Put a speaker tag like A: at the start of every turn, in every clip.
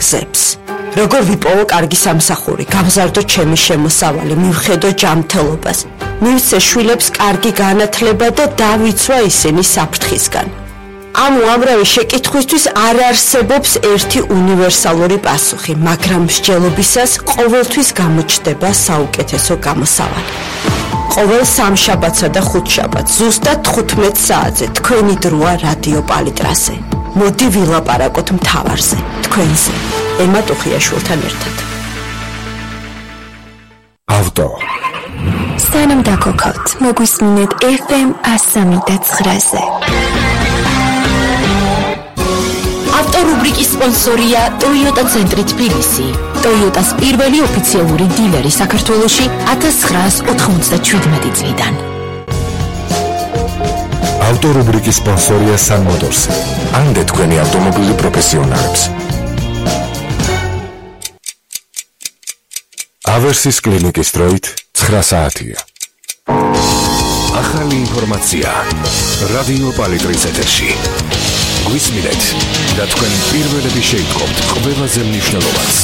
A: გზებს. Როგორ ვიპოვო კარგი სამსახური, გავზარდო ჩემი შემოსავალი, მივხედო ჯანმრთელობას, მივცე შვილებს კარგი განათლება და დავიცვა ისინი საფრთხისგან. Ამ უამრავი შეკითხვისთვის არ არსებობს ერთი უნივერსალური პასუხი, მაგრამ მსჯელობისას ყოველთვის გამოჩნდება საუკეთესო გამოსავალი. ყოველ სამშაბათსა და ხუთშაბათს ზუსტად 15 საათზე თქვენი დროა რადიო პალიტრაზე. მოდი ვილაპარაკოთ მთავარზე, თქვენზე, ემა ტუხიაშვილთან ერთად.
B: ავტო.
C: სანამ დაგოქოთ, მოგვისმინეთ FM 103.9-ზე. ავტორუბრიკის სპონსორია Toyota ცენტრი თბილისი. Toyota-ს პირველი ოფიციალური დილერი საქართველოში 1997 წლიდან.
B: ავტორუბრიკის სპონსორია Sun Motors. ამდე თქვენი ავტომობილი პროფესიონალებს. ავერსის კლინიკის დროით 9 საათია. ახალი ინფორმაცია რადიო პალიტრის ეთერში. გვისმინეთ და თქვენ პირველები შეიტყობთ ყველაზე მნიშვნელოვანს.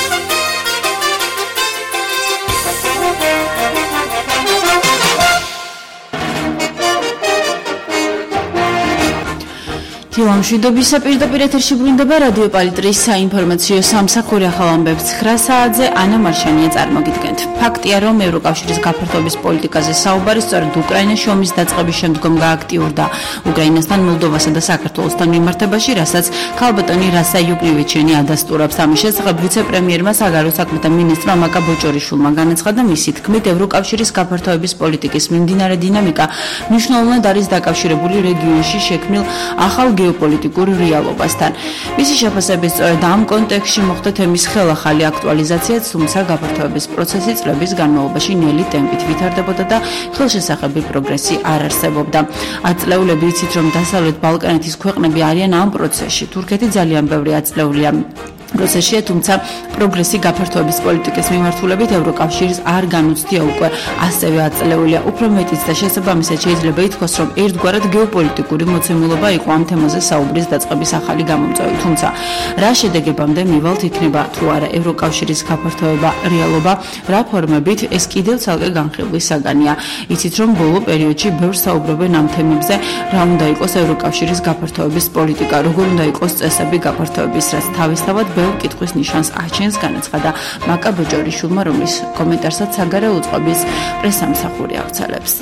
D: მშვიდობისა პირდაპირ ეთერში ბრუნდება რადიო პალიტრის საინფორმაციო სამსახური ახალ ამბებს 9 საათზე ანა მარშანია წარმოგიდგენთ. ფაქტია, რომ ევროკავშირის გაფართოების პოლიტიკაზე საუბარი სწორედ უკრაინაში ომის დაწყების შემდგომ გააქტიურდა უკრაინასთან, მოლდოვასა და საქართველოსთან მიმართებაში, რასაც ქალბატონი რასა იუკნევიჩენი ადასტურებს. ამის შესახებ ვიცე-პრემიერმა საგარეო საქმეთა მინისტრმა მაკა ბოჭორიშვილმა განაცხადა, მისი თქმით, ევროკავშირის გაფართოების პოლიტიკის მიმდინარე დინამიკა მნიშვნელოვნად არის დაკავშირებული რეგიონში შექმნილ ახალ გეოპოლიტიკურ რეალობასთან. მისი შეფასებით სწორედ ამ კონტექსტში მოხდა თემის ხელახალი აქტუალიზაციაც, თუმცა გაფართოების პროცესი წლების განმავლობაში ნელი ტემპით ვითარდებოდა და ხელშესახები პროგრესი არ არსებობდა. ათწლეულები იცით, რომ დასავლეთ ბალკანეთის ქვეყნები არიან ამ პროცესში. თურქეთი ძალიან ბევრი ათწლეულია პროცესშია, თუმცა პროგრესი გაფართოების პოლიტიკის მიმართულებით ევროკავშირს არ განუცდია უკვე ასევე ათწლეულია. უფრო მეტიც და შესაბამისად შეიძლება ითქვას, რომ ერთგვარად გეოპოლიტიკური მოცემულობა იყო ამ თემაზე საუბრის დაწყების ახალი გამომწვევი. თუმცა რა შედეგებამდე მივალთ იქნება თუ არა ევროკავშირის გაფართოება რეალობა, რა ფორმებით ეს კიდევ ცალკე განხილვის საგანია. იცით, რომ ბოლო პერიოდში ბევრს საუბრობენ ამ თემებზე, რა უნდა იყოს ევროკავშირის გაფართოების პოლიტიკა, როგორ უნდა იყოს წესები გაფართოების, რაც თავისთავად ბევრ კითხვის ნიშანს აჩენს, განაცხადა მაკა ბოჭორიშვილმა, რომლის კომენტარსაც საგარეო უწყების პრესსამსახური აღწერებს.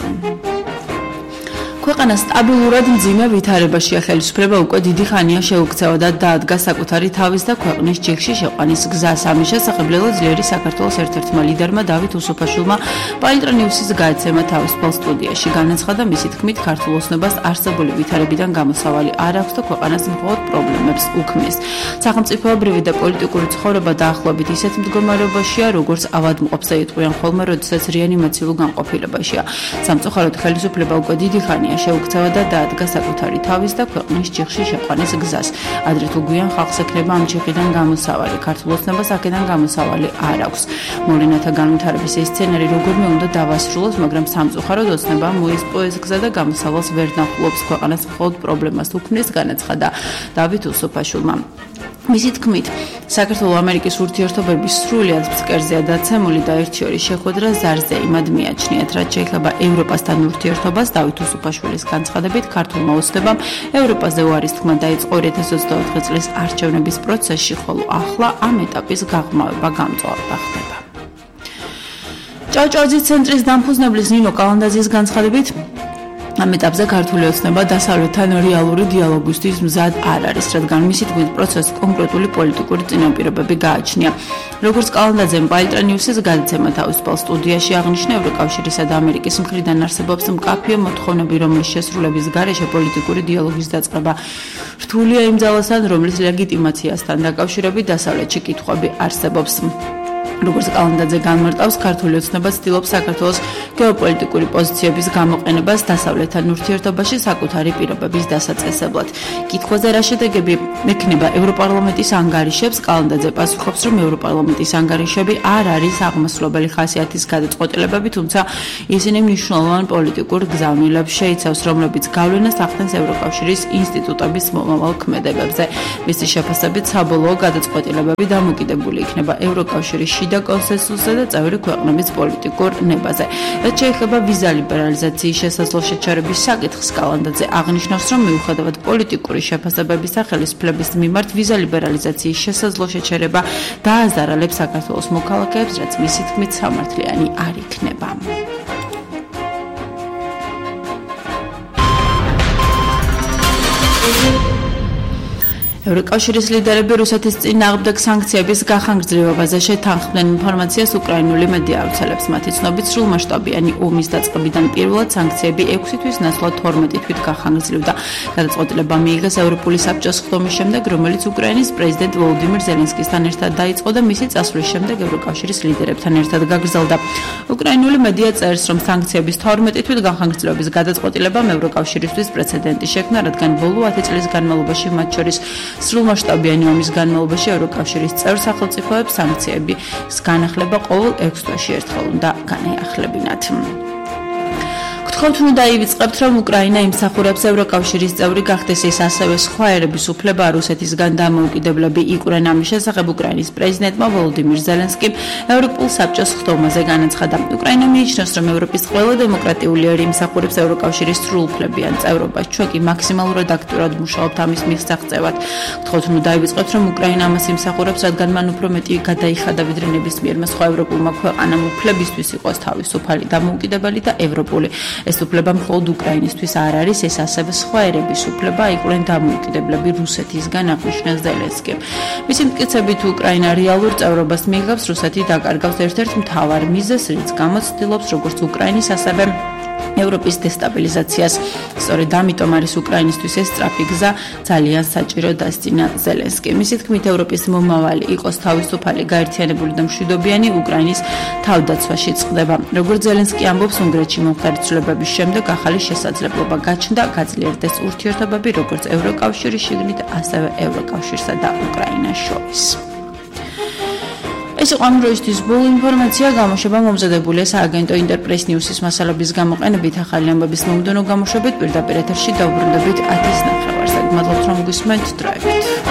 D: ქვეყანას სტაბილურად მძიმე ვითარებაშია ხელისუფლება უკვე დიდი ხანია შეუქცევა და დაადგა საკუთარი თავის და ქვეყნის ჯიქში შეყვანის გზას. ამის შესაძლებლად ძლიერი საქართველოს ერთ-ერთმა ლიდერმა დავით უსუფაშვილმა პალიტრო ნიუსის გააცემა თავისუფალ სტუდიაში. განაცხადა, მისი თქმით, ქართულ ოცნებას არსებული ვითარებიდან გამოსავალი არ აქვს და ქვეყანას მხოლოდ პრობლემებს უქმნის. სახელმწიფოებრივი და პოლიტიკური ცხოვრება დაახლოებით ისეთ მდგომარეობაშია, როგორც ავადმყოფს იტყვიან ხოლმე, როდესაც რეანიმაციულ განყოფილებაშია. სამწუხაროდ ხელისუფლება უკვე დიდი ხანია შეუქცევა და დაადგა საკუთარი თავის და ქვეყნის ჯიხში შეყვანის გზას. ადრე თუ გვიან ხალხს ექნება ამ ჯიხიდან გამოსავალი, ქართულ ოცნებას აქედან გამოსავალი არ აქვს. მოვლენათა განვითარების ეს სცენარი როგორმე უნდა დავასრულოს, მაგრამ სამწუხაროდ ოცნებამ მოისპო ეს გზა და გამოსავალს ვერ ნახულობს, ქვეყანას მხოლოდ პრობლემას უქმნის, განაცხადა დავით უსუფაშვილმა. მისი თქმით, საქართველო-ამერიკის ურთიერთობების სრულიად ფსკერზეა დაცემული და ერთი-ორი შეხვედრა ზარზე იმად მიაჩნიათ, რაც შეიძლება ევროპასთან ურთიერთობას. დავით უსუფაშვილის განცხადებით, ქართულმა ოცნებამ ევროპაზე უარის თქმა დაიწყო 2024 წლის არჩევნების პროცესში, ხოლო ახლა ამ ეტაპის გაღრმავება გამწვავება ხდება. ჭავჭავაძის ცენტრის დამფუძნებლის ნინო კალანდაძის განცხადებით, ამ ეტაპზე ქართული ოცნება დასავლეთთან რეალური დიალოგისთვის მზად არ არის, რადგან მისი თქმით პროცესს კონკრეტული პოლიტიკური წინაპირობები გააჩნია. როგორც კალანდაძემ პალიტრო ნიუსის გადაცემა თავისუფალ სტუდიაში აღნიშნა, ევროკავშირისა და ამერიკის მხრიდან არსებობს მკაფიო მოთხოვნები, რომლის შესრულების გარეშე პოლიტიკური დიალოგის დაწყება რთულია იმ ძალასთან, რომლის ლეგიტიმაციასთან დაკავშირებით დასავლეთში კითხვები არსებობს. როგორც კალანდაძე განმარტავს, ქართული ოცნება ცდილობს საქართველოს გეოპოლიტიკური პოზიციების გამოყენებას დასავლეთთან ურთიერთობაში საკუთარი პირობების დასაწესებლად. კითხვაზე რა შედეგები ექნება ევროპარლამენტის ანგარიშებს, კალანდაძე პასუხობს, რომ ევროპარლამენტის ანგარიშები არ არის აღმასრულებელი ხასიათის გადაწყვეტილებები, თუმცა ისინი მნიშვნელოვან პოლიტიკურ გზავნილებს შეიცავს, რომლებიც გავლენას ახდენს ევროკავშირის ინსტიტუტების მომავალ ქმედებებზე. მისი შეფასებით, საბოლოო გადაწყვეტილებები დამოკიდებული იქნება ევროკავშირის და კონსენსუსზე და წევრი ქვეყნების პოლიტიკურ ნებაზე. რაც შეეხება ვიზა ლიბერალიზაციის შესაძლო შეჩერების საკითხს, კალანდაძე აღნიშნავს, რომ მიუხედავად პოლიტიკური შეფასებების და ხელისუფლების მიმართ ვიზა ლიბერალიზაციის შესაძლო შეჩერება დააზარალებს საქართველოს მოქალაქეებს, რაც მისი თქმით სამართლიანი არ იქნება. ევროკავშირის ლიდერები რუსეთის წინააღმდეგ სანქციების გახანგრძლივებაზე შეთანხმდნენ ინფორმაციას უკრაინული მედია ავრცელებს. მათი ცნობით, სრულმასშტაბიანი ომის დაწყებიდან პირველად სანქციები 6 თვის ნაცვლად 12 თვით გახანგრძლივდა. გადაწყვეტილება მიიღეს ევროპული საბჭოს ხდომის შემდეგ, რომელიც უკრაინის პრეზიდენტ ვოლოდიმირ ზელენსკისთან ერთად დაიწყო და მისი წასვლის შემდეგ ევროკავშირის ლიდერებთან ერთად გაგრძელდა. უკრაინული მედია წერს, რომ სანქციების 12 თვით გახანგრძლივების გადაწყვეტილებამ ევროკავშირისთვის პრეცედენტი შექმნა, რადგან ბოლო 10 წლის განმავლობაში მათ შორის სრულმასშტაბიანი ომის განმავლობაში ევროკავშირის წევრ სახელმწიფოებს სანქციების განახლება ყოველ 6 თვეში ერთხელ უნდა განეახლებინათ. გთხოვთ უნდა ივიწყებთ, რომ უკრაინა იმსახურებს ევროკავშირის წევრი გახდეს, ის ასევე სხვა ერების უფლება რუსეთისგან დამოუკიდებლები იყვნენ. ამის შესახებ უკრაინის პრეზიდენტმა ვოლოდიმირ ზელენსკიმ ევროპულ საბჭოს ხდომაზე განაცხადა. უკრაინა მიიჩნევს, რომ ევროპის ყველა დემოკრატიული ერი იმსახურებს ევროკავშირის სრულუფლებიან წევრობას. ჩვენ კი მაქსიმალურად აქტიურად მუშაობთ ამის მიღწევად. გთხოვთ უნდა ივიწყებთ, რომ უკრაინა ამას იმსახურებს, რადგან მან უფრო მეტი გადაიხადა ვიდრე ნებისმიერმა სხვა ევროპულმა ქვეყანამ უფლებისთვის იყოს თავისუფალი, დამოუკიდებელი და ევროპული. ეს უფლება მხოლოდ უკრაინისთვის არ არის, ეს ასევე სხვა ერების უფლება იყვნენ დამოუკიდებლები რუსეთისგან, აღნიშნავს ზელენსკიმ. მისი მტკიცებით, უკრაინა რეალურ წევრობას მიიღებს, რუსეთი დაკარგავს ერთ-ერთ მთავარ მიზეზს, რის გამოც ცდილობს როგორც უკრაინის, ასევე ევროპის დესტაბილიზაციას. სწორედ ამიტომ არის უკრაინისთვის ეს სწრაფი გზა ძალიან საჭირო, დასძინა ზელენსკი. მისი თქმით, ევროპის მომავალი იყოს თავისუფალი, გაერთიანებული და მშვიდობიანი, უკრაინის თავდაცვაში წყდება. როგორც ზელენსკი ამბობს, უნგრეთში მომხდარი ცვლილებების შემდეგ ახალი შესაძლებლობა გაჩნდა, გაძლიერდეს ურთიერთობები როგორც ევროკავშირის შიგნით, ასევე ევროკავშირსა და უკრაინას შორის. ეს იყო ამ დროისთვის ბოლო ინფორმაცია. გამოშვება მომზადებულია სააგენტო ინტერპრეს ნიუსის მასალების გამოყენებით. ახალი ამბების მომდევნო გამოშვებით პირდაპირ ეთერში დავბრუნდებით 10:09. მადლობთ რომ გვისმენთ. დროებით.